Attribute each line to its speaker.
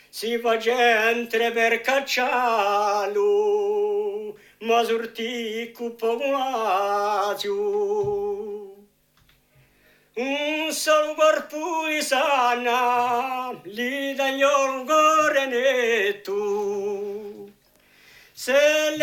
Speaker 1: si fa gente per cacciarlo, ma sortì popolazio. Un solo corpo di sana, li tagliò il cuore netto. Se